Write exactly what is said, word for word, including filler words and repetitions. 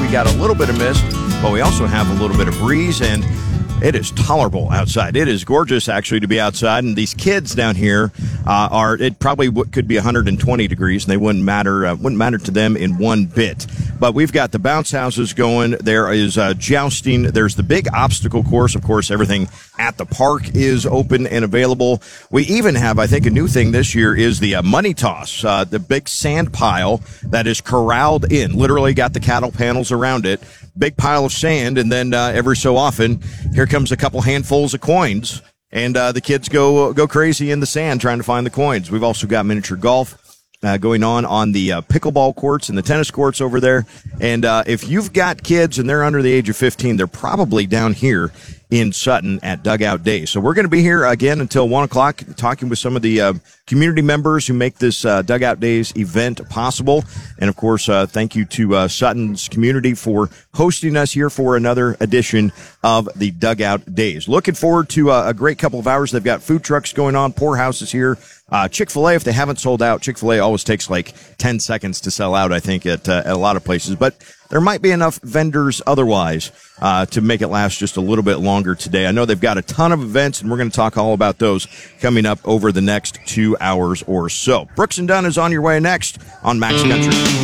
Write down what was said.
We got a little bit of mist, but we also have a little bit of breeze, and it is tolerable outside. It is gorgeous, actually, to be outside. And these kids down here uh, are, it probably w- could be one hundred twenty degrees, and they wouldn't matter, uh, wouldn't matter to them in one bit. But we've got the bounce houses going. There is uh, jousting. There's the big obstacle course. Of course, everything at the park is open and available. We even have, I think, a new thing this year is the uh, money toss, uh, the big sand pile that is corralled in. Literally got the cattle panels around it. Big pile of sand, and then uh, every so often, here comes a couple handfuls of coins, and uh, the kids go go crazy in the sand trying to find the coins. We've also got miniature golf uh, going on on the uh, pickleball courts and the tennis courts over there. And uh, if you've got kids and they're under the age of fifteen, they're probably down here in Sutton at Dugout Days. So we're going to be here again until one o'clock talking with some of the uh, community members who make this uh, Dugout Days event possible. And, of course, uh, thank you to uh, Sutton's community for hosting us here for another edition of the Dugout Days. Looking forward to uh, a great couple of hours. They've got food trucks going on, pourhouses here. Uh, Chick-fil-A, if they haven't sold out, Chick-fil-A always takes like ten seconds to sell out, I think, at, uh, at a lot of places. But there might be enough vendors otherwise uh, to make it last just a little bit longer today. I know they've got a ton of events, and we're going to talk all about those coming up over the next two hours or so. Brooks and Dunn is on your way next on Max Country.